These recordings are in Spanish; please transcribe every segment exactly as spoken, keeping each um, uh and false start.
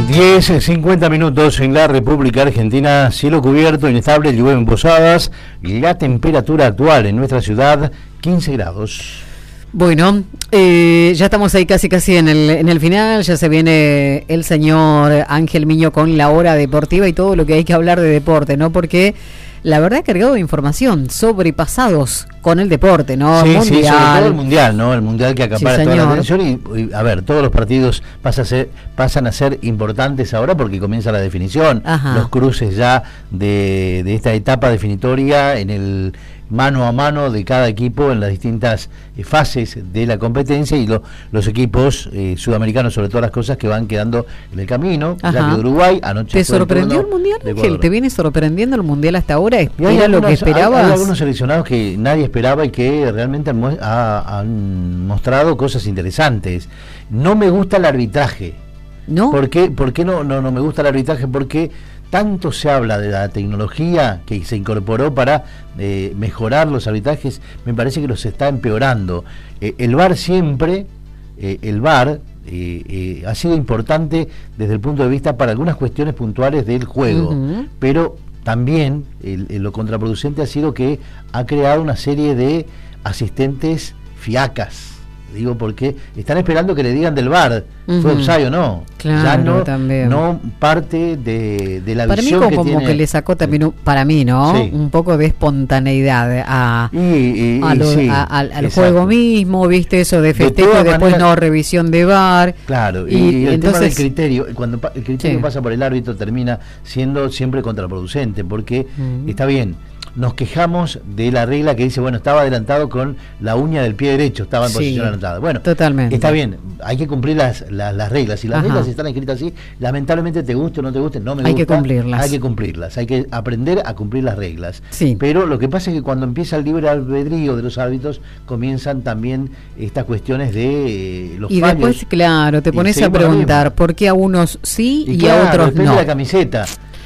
diez, cincuenta minutos en la República Argentina, cielo cubierto, inestable, llueve en Posadas, y la temperatura actual en nuestra ciudad, quince grados. Bueno, eh, ya estamos ahí casi casi en el, en el final, ya se viene el señor Ángel Miño con la hora deportiva y todo lo que hay que hablar de deporte, ¿no? Porque la verdad, cargado de información, sobrepasados con el deporte, ¿no? Sí, mundial. sí, sobre todo el mundial, ¿no? El mundial que acapara Sí, toda la señor. atención y, y, a ver, todos los partidos pasan a ser, pasan a ser importantes ahora porque comienza la definición, Ajá. los cruces ya de, de esta etapa definitoria en el mano a mano de cada equipo en las distintas eh, fases de la competencia y lo, los equipos eh, sudamericanos, sobre todas las cosas que van quedando en el camino. Ajá. Ya que Uruguay anoche ¿Te fue el sorprendió turno el mundial, de Ángel? Ecuador. ¿Te viene sorprendiendo el mundial hasta ahora? Y hay ¿Era lo que algunos- esperabas? Hay, hay algunos seleccionados que nadie esperaba y que realmente han, mu- ha- han mostrado cosas interesantes. No me gusta el arbitraje. ¿No? ¿Por qué, por qué no, no, no me gusta el arbitraje? Porque tanto se habla de la tecnología que se incorporó para eh, mejorar los arbitrajes, me parece que los está empeorando. Eh, el V A R siempre, eh, el V A R eh, eh, ha sido importante desde el punto de vista para algunas cuestiones puntuales del juego, Ujú. pero también el- el- lo contraproducente ha sido que ha creado una serie de asistentes fiacas. Digo, porque están esperando que le digan del V A R, Ujú. fue offside o no. Claro, ya no, también. no parte de, de la Para mí visión como, que como tiene. que le sacó también, un- para mí, ¿no? Sí. Un poco de espontaneidad a, Y, y- a y lo- sí, a- al, al exacto. juego mismo, ¿viste? Eso de De festejo y todas después maneras- no revisión de V A R. Claro, y, Y y el tema del entonces- criterio, cuando pa- el criterio Sí. pasa por el árbitro termina siendo siempre contraproducente, porque Mm. está bien, nos quejamos de la regla que dice, bueno, estaba adelantado con la uña del pie derecho, estaba en Sí, posición adelantada. Bueno, totalmente. está bien, hay que cumplir las, las, las reglas, si las Ajá. reglas están escritas así, lamentablemente te guste o no te guste, no me Hay que gusta, cumplirlas. hay que cumplirlas, hay que aprender a cumplir las reglas. Sí. Pero lo que pasa es que cuando empieza el libre albedrío de los árbitros, comienzan también estas cuestiones de eh, los Y fallos. después, claro, te Y pones a seguimos lo preguntar mismo. por qué a unos sí y, claro, a otros depende no. de la camiseta.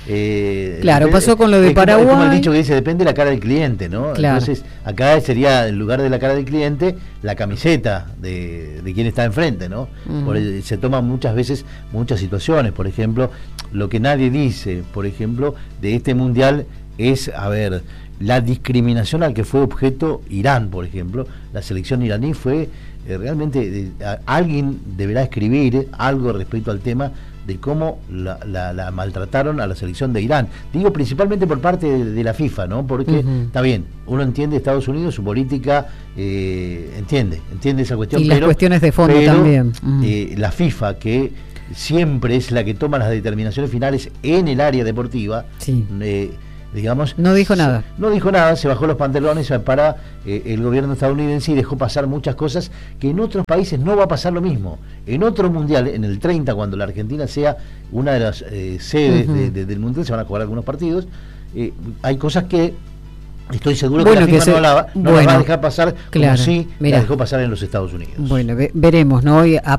Eh, Claro, depende- pasó con lo de es como- Es como Paraguay. el dicho que dice, depende de la cara del cliente, ¿no? Claro. Entonces, acá sería, en lugar de la cara del cliente, la camiseta de, de quien está enfrente, ¿no? Ujú. Por el- se toman muchas veces muchas situaciones. Por ejemplo, lo que nadie dice, por ejemplo, de este mundial es, a ver, la discriminación al que fue objeto Irán, por ejemplo. La selección iraní fue eh, realmente, eh, a- alguien deberá escribir algo respecto al tema de cómo la, la- la maltrataron a la selección de Irán. Digo principalmente por parte de, de la FIFA, ¿no? Porque Ujú. está bien, uno entiende Estados Unidos, su política, eh, entiende, entiende esa cuestión. Y las pero, cuestiones de fondo pero, también. Ujú. eh, la FIFA, que siempre es la que toma las determinaciones finales en el área deportiva, Sí. eh, digamos... No dijo se- nada. No dijo nada, se bajó los pantalones para eh, el gobierno estadounidense y dejó pasar muchas cosas que en otros países no va a pasar lo mismo. En otro mundial, en el treinta, cuando la Argentina sea una de las eh, sedes Ujú. de- de- del mundial, se van a jugar algunos partidos, eh, hay cosas que estoy seguro Bueno, que la que FIFA se- no, la, va- no bueno, las va a dejar pasar claro, como sí mirá. la dejó pasar en los Estados Unidos. Bueno, ve- veremos, ¿no? Y a